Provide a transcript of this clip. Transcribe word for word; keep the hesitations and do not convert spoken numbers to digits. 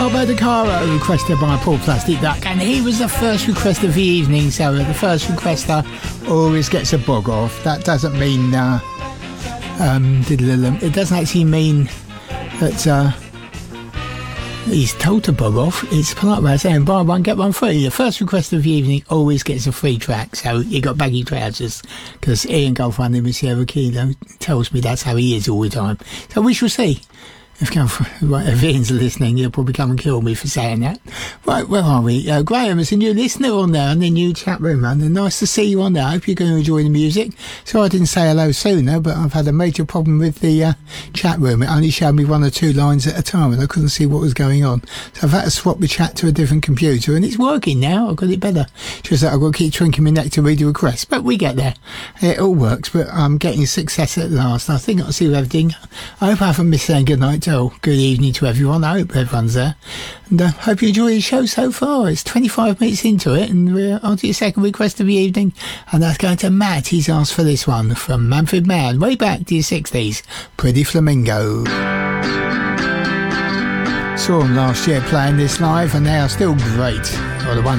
Albo De Caro, requested by Paul Plastic Duck, and he was the first request of the evening, so the first requester always gets a bog off. That doesn't mean uh, um, it doesn't actually mean that uh, he's told to bog off. It's a polite way of saying buy one get one free. The first request of the evening always gets a free track, so you got baggy trousers, because Ian Goldfunny with Sierra Kilo tells me that's how he is all the time. So we shall see. If, if Ian's listening, he'll probably come and kill me for saying that. Right, where are we? Uh, Graham is a new listener on there in the new chat room, and nice to see you on there. I hope you're going to enjoy the music. So I didn't say hello sooner, but I've had a major problem with the uh, chat room. It only showed me one or two lines at a time, and I couldn't see what was going on. So I've had to swap the chat to a different computer, and it's working now. I've got it better. Just that I've got to keep drinking my neck to read the request, but we get there. It all works, but I'm getting success at last. I think I'll see everything. I hope I haven't missed saying goodnight to all. Good evening to everyone. I hope everyone's there, and I uh, hope you enjoy the show so far. It's twenty-five minutes into it, and we're on to your second request of the evening, and that's going to Matt. He's asked for this one from Manfred Mann, way back to the sixties. Pretty Flamingo. Saw them last year playing this live, and they are still great. Or the one